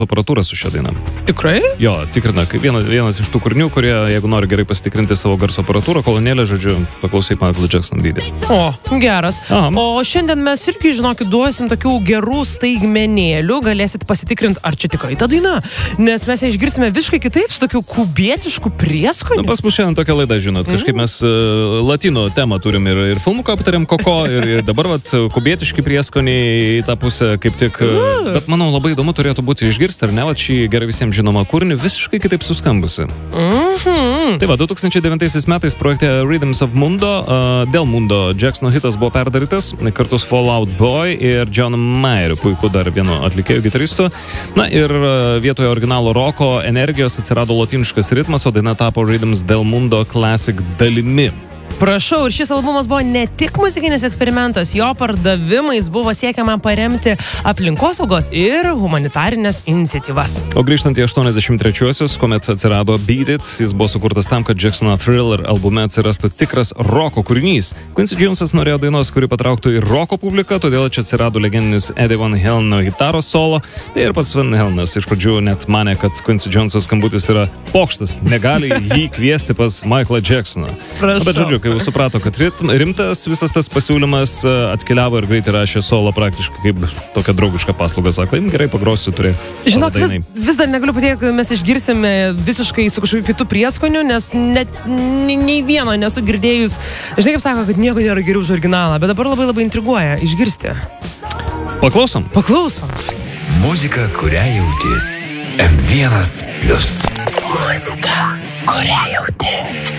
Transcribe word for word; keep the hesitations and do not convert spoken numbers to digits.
aparatūrą su šia daina. Tikrai? Jo, tikrina, kaip vienas, vienas iš tų kūrinių, kurie, jeigu nori gerai pasitikrinti savo garso aparatūrą, kolonėlę, žodžiu, paklausai Michael Jackson video. O, geras. Aha. O šiandien mes irgi, žinokit, duosim tokių gerų staigmenėlių, galėsit pasitikrinti, ar čia tikrai ta daina, nes mes ją išgirsime visiškai kitaip, su tokiu kubietišku prieskoniu. Na, pas mus šiandien tokia laida, žinot, kažkaip mes uh, latino temą turim ir, ir filmuką aptarėm Koko, ir, ir dabar, vat, kubietiški prieskoniai į tą pusę kaip tik, uh, bet manau labai įdomu turėtų būti išgirsti, ar ne, va šį gerai visiems žinomą kūrinį visiškai kitaip suskambusi. Mhm. Tai va, du tūkstančiai devintaisiais metais projekte Rhythms of Mundo, uh, dėl Mundo Jacksono hitas buvo perdarytas kartu su Fall Out Boy ir John Mayeriu, puiku dar vienu atlikėjų gitaristu. Na ir uh, vietoje originalo roko energijos atsirado lotyniškas ritmas, o daina tapo Rhythms del Mundo Classic dalimi. Prašau, ir šis albumas buvo ne tik muzikinis eksperimentas, jo pardavimais buvo siekiama paremti aplinkosaugos ir humanitarinės iniciatyvas. O grįžtant į aštuoniasdešimt trečiuosius, kuomet atsirado Beat It, jis buvo sukurtas tam, kad Jacksono Thriller albume atsirastų tikras roko kūrinys. Quincy Jonesas norėjo dainos, kuri patrauktų į roko publiką, todėl čia atsirado legendinis Eddie Van Haleno gitaros solo. Ir pats Van Halenas iš pradžių net manė, kad Quincy Jonesas skambutis yra pokštas, negali jį kviesti pas Michaelą Jacksoną. Bet žodžiu, kai jau suprato, kad rimtas visas tas pasiūlymas, atkeliavo ir greitai rašė solo praktiškai kaip tokia draugiška paslauga. Sako, im gerai pagrosiu, turi. Žinok, vis, vis dar negaliu patikėti, kad mes išgirsime visiškai su kažkokiu kitu prieskoniu, nes net nei vieno nesu girdėjus. Žinai, kaip sako, kad nieko nėra geriau už originalą, bet dabar labai labai intriguoja išgirsti. Paklausom? Paklausom. Muzika, kurią jauti. em vienas plius. Muzika, kurią jauti.